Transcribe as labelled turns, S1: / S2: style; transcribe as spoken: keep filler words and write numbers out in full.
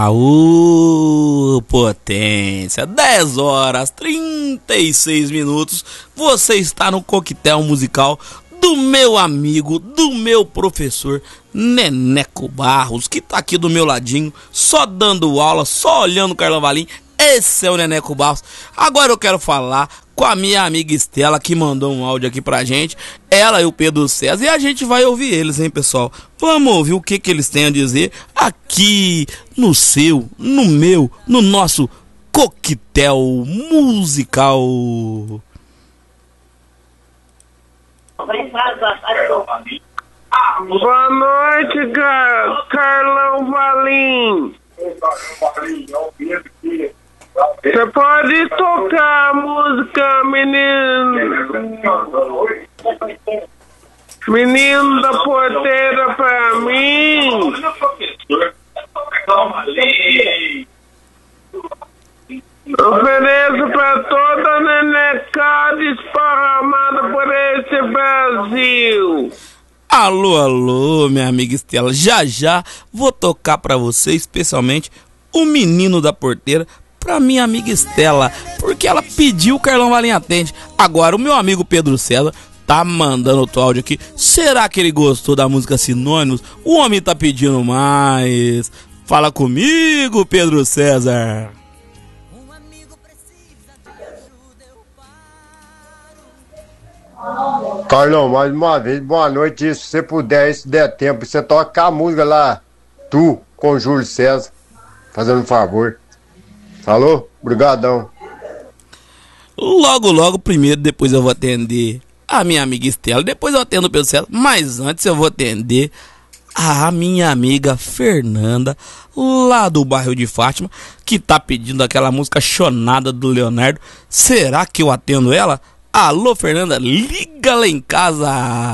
S1: Aô, potência, dez horas, trinta e seis minutos, você está no coquetel musical do meu amigo, do meu professor Neneco Barros, que tá aqui do meu ladinho, só dando aula, só olhando o Carlão Valim. Esse é o Neneco Barros. Agora eu quero falar com a minha amiga Estela, que mandou um áudio aqui pra gente, ela e o Pedro César, e a gente vai ouvir eles, hein, pessoal? Vamos ouvir o que que eles têm a dizer aqui no seu, no meu, no nosso coquetel musical.
S2: Boa noite, Car Carlão Valim. Você pode tocar a música Menino Menino da Porteira pra mim? Ofereço pra toda a nenecada esparramada por esse Brasil.
S1: Alô, alô, minha amiga Estela. Já já vou tocar pra você, especialmente o Menino da Porteira, pra minha amiga Estela, porque ela pediu, o Carlão Valim atende. Agora o meu amigo Pedro César tá mandando outro áudio aqui. Será que ele gostou da música Sinônimos? O homem tá pedindo mais. Fala comigo, Pedro César.
S3: Carlão, mais uma vez, boa noite. E se você puder, se der tempo, você toca a música lá, Tu, com o Júlio César, fazendo um favor. Falou? Obrigadão.
S1: Logo, logo, primeiro, depois eu vou atender a minha amiga Estela, depois eu atendo o Pedro César, mas antes eu vou atender a minha amiga Fernanda, lá do bairro de Fátima, que tá pedindo aquela música chonada do Leonardo. Será que eu atendo ela? Alô, Fernanda, liga lá em casa.